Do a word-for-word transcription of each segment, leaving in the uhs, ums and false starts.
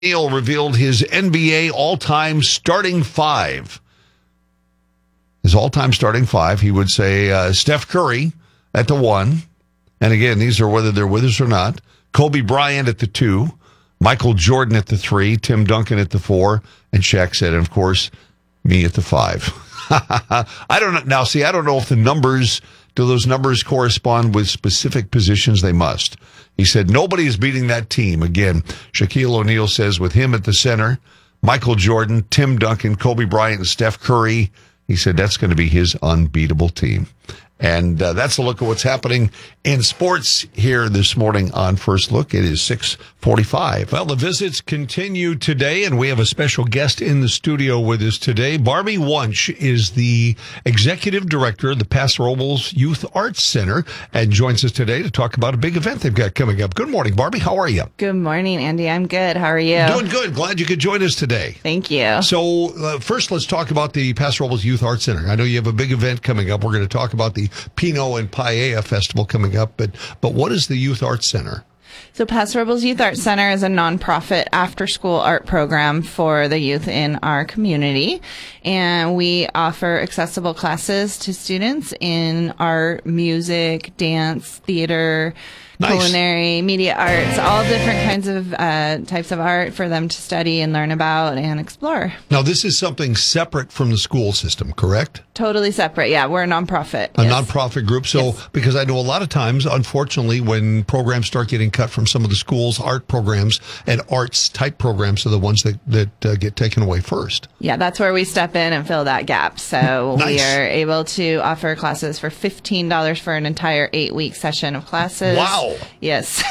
Neal revealed his N B A all-time starting five. His all-time starting five, he would say uh, Steph Curry at the one. And again, these are whether they're with us or not. Kobe Bryant at the two. Michael Jordan at the three. Tim Duncan at the four. And Shaq said, and of course, me at the five. I don't know. Now, see, I don't know if the numbers, do those numbers correspond with specific positions? They must. He said, nobody is beating that team. Again, Shaquille O'Neal says with him at the center, Michael Jordan, Tim Duncan, Kobe Bryant, and Steph Curry, he said that's going to be his unbeatable team. And uh, that's a look at what's happening in sports here this morning on First Look. It is six forty-five. Well, the visits continue today, and we have a special guest in the studio with us today. Barbie Wunsch is the executive director of the Paso Robles Youth Arts Center and joins us today to talk about a big event they've got coming up. Good morning, Barbie. How are you? Good morning, Andy. I'm good. How are you? Doing good. Glad you could join us today. Thank you. So uh, first, let's talk about the Paso Robles Youth Arts Center. I know you have a big event coming up. We're going to talk about the Pinot and Paella Festival coming up, but but what is the Youth Arts Center? So Paso Robles Youth Arts Center is a nonprofit after-school art program for the youth in our community, and we offer accessible classes to students in art, music, dance, theater, Nice. Culinary, media arts, all different kinds of uh, types of art for them to study and learn about and explore. Now, this is something separate from the school system, correct? Totally separate. Yeah, we're a nonprofit. A yes. nonprofit group. So, yes. Because I know a lot of times, unfortunately, when programs start getting cut from some of the schools, art programs and arts type programs are the ones that, that uh, get taken away first. Yeah, that's where we step in and fill that gap. So nice. We are able to offer classes for fifteen dollars for an entire eight-week session of classes. Wow. Yes.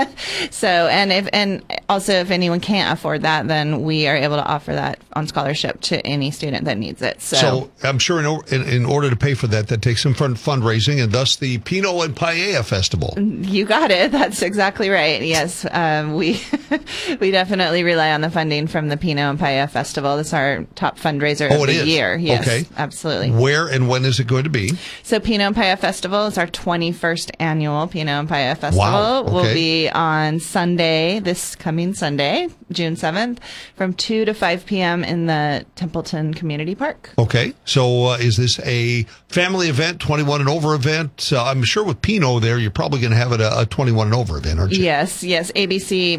So, and if, and also if anyone can't afford that, then we are able to offer that on scholarship to any student that needs it. So, so I'm sure in, in, in order to pay for that, that takes some fund, fundraising, and thus the Pinot and Paella Festival. You got it. That's exactly right. Yes. Um, we, we definitely rely on the funding from the Pinot and Paella Festival. That's our top fundraiser oh, of it the is? year. Yes, okay. Absolutely. Where and when is it going to be? So Pinot and Paella Festival is our twenty-first annual Pinot and Paella Festival. Wow. Okay. Will be on Sunday, this coming Sunday, June seventh, from two to five p.m. in the Templeton Community Park. Okay. So uh, is this a family event, twenty-one and over event? Uh, I'm sure with Pinot there, you're probably going to have it a, a twenty-one and over event, aren't you? Yes, yes. A B C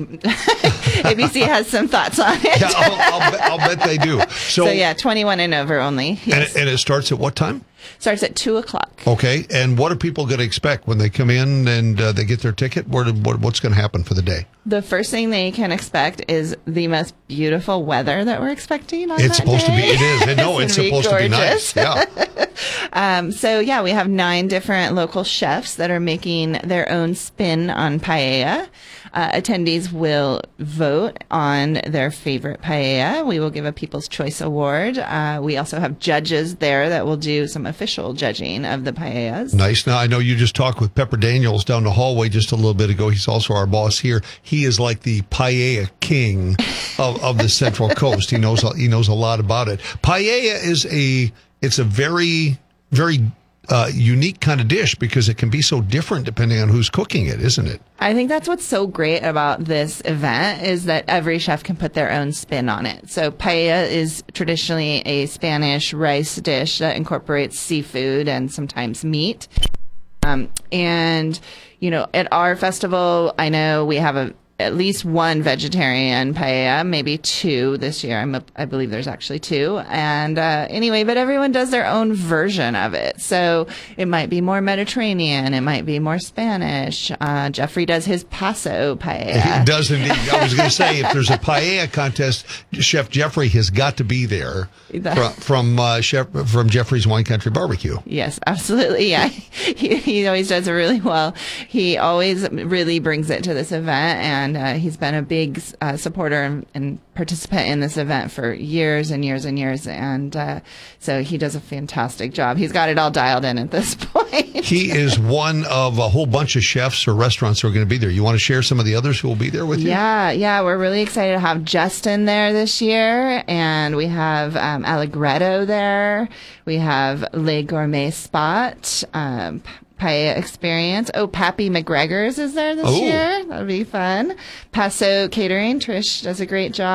A B C has some thoughts on it. Yeah, I'll, I'll, bet, I'll bet they do. So, so yeah, twenty-one and over only. Yes. And, it, and it starts at what time? Starts at two o'clock. Okay. And what are people going to expect when they come in and uh, they get their ticket? What, what, what's going to happen for the day? The first thing they can expect is the most beautiful weather that we're expecting on It's that supposed day. to be. It is. No, it's, it's supposed to be nice. Yeah. um, so, yeah, we have nine different local chefs that are making their own spin on paella. Uh, attendees will vote on their favorite paella. We will give a People's Choice Award. Uh, we also have judges there that will do some official judging of the paellas. Nice. Now, I know you just talked with Pepper Daniels down the hallway just a little bit ago. He's also our boss here. He is like the paella king of, of the Central Coast. He knows he knows a lot about it. Paella is a it's a very very uh, unique kind of dish because it can be so different depending on who's cooking it, isn't it? I think that's what's so great about this event is that every chef can put their own spin on it. So paella is traditionally a Spanish rice dish that incorporates seafood and sometimes meat. Um, and, you know, at our festival, I know we have a at least one vegetarian paella, maybe two this year. I'm a, I believe there's actually two. And uh, anyway, but everyone does their own version of it. So it might be more Mediterranean. It might be more Spanish. Uh, Jeffrey does his Paso paella. He does indeed. I was going to say, if there's a paella contest, Chef Jeffrey has got to be there from from, uh, Chef, from Jeffrey's Wine Country Barbecue. Yes, absolutely. Yeah, he, he always does it really well. He always really brings it to this event, and And uh, he's been a big uh, supporter and, and participant in this event for years and years and years. And uh, so he does a fantastic job. He's got it all dialed in at this point. He is one of a whole bunch of chefs or restaurants who are going to be there. You want to share some of the others who will be there with you? Yeah, yeah. We're really excited to have Justin there this year. And we have um, Allegretto there. We have Le Gourmet Spot. Um, paella experience. Oh, Pappy McGregor's is there this Ooh. year. That'll be fun. Paso Catering. Trish does a great job.